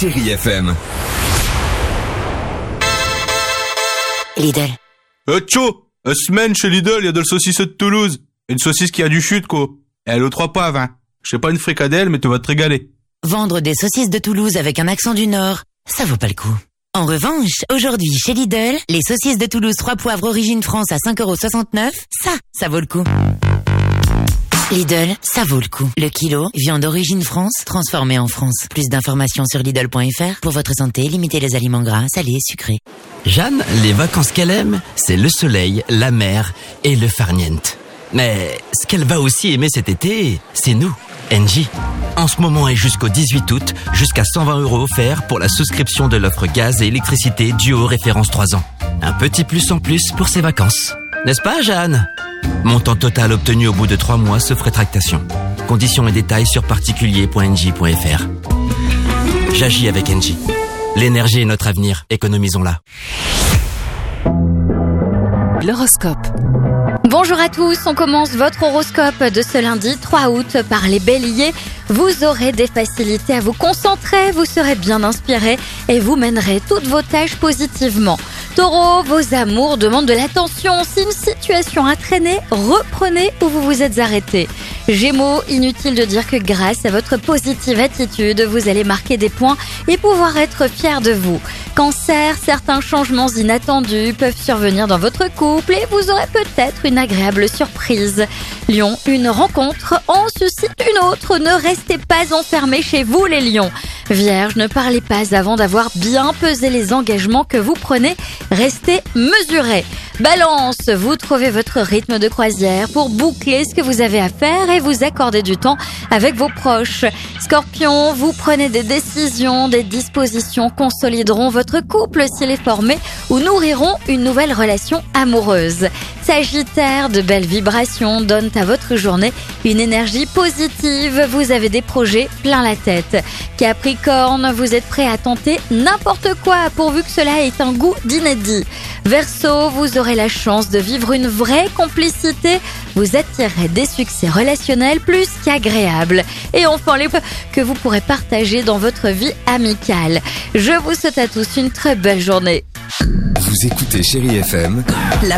Chérie FM. Lidl. Tcho, semaine chez Lidl, il y a de la saucisse de Toulouse. Une saucisse qui a du chute, quoi. Et elle est aux 3 poivres, hein. Je sais pas une fricadelle, mais tu vas te régaler. Vendre des saucisses de Toulouse avec un accent du Nord, ça vaut pas le coup. En revanche, aujourd'hui, chez Lidl, les saucisses de Toulouse 3 poivres origine France à 5,69 €, ça vaut le coup. Lidl, ça vaut le coup. Le kilo, viande d'origine France, transformée en France. Plus d'informations sur Lidl.fr. Pour votre santé, limitez les aliments gras, salés, sucrés. Jeanne, les vacances qu'elle aime, c'est le soleil, la mer et le farniente. Mais ce qu'elle va aussi aimer cet été, c'est nous, Engie. En ce moment et jusqu'au 18 août, jusqu'à 120 € offerts pour la souscription de l'offre gaz et électricité due aux références 3 ans. Un petit plus en plus pour ses vacances. N'est-ce pas, Jeanne ? Montant total obtenu au bout de 3 mois sauf rétractation. Conditions et détails sur particulier.engie.fr. J'agis avec Engie. L'énergie est notre avenir, économisons-la. L'horoscope. Bonjour à tous, on commence votre horoscope de ce lundi 3 août par les béliers. Vous aurez des facilités à vous concentrer, vous serez bien inspiré et vous mènerez toutes vos tâches positivement. Taureau, vos amours demandent de l'attention. Si une situation a traîné, reprenez où vous vous êtes arrêté. Gémeaux, inutile de dire que grâce à votre positive attitude, vous allez marquer des points et pouvoir être fier de vous. Cancer, certains changements inattendus peuvent survenir dans votre couple et vous aurez peut-être une agréable surprise. Lion, une rencontre en suscite une autre. Ne restez pas enfermés chez vous les lions. Vierge, ne parlez pas avant d'avoir bien pesé les engagements que vous prenez. Restez mesurés. Balance, vous trouvez votre rythme de croisière pour boucler ce que vous avez à faire et vous accorder du temps avec vos proches. Scorpion, vous prenez des décisions, des dispositions consolideront votre couple s'il est formé ou nourriront une nouvelle relation amoureuse. Sagittaire, de belles vibrations donnent à votre journée une énergie positive. Vous avez des projets plein la tête. Capricorne, vous êtes prêt à tenter n'importe quoi pourvu que cela ait un goût d'inédit. Verseau, vous aurez la chance de vivre une vraie complicité. Vous attirerez des succès relationnels plus qu'agréables. Et enfin, les que vous pourrez partager dans votre vie amicale. Je vous souhaite à tous une très belle journée. Vous écoutez Chérie FM.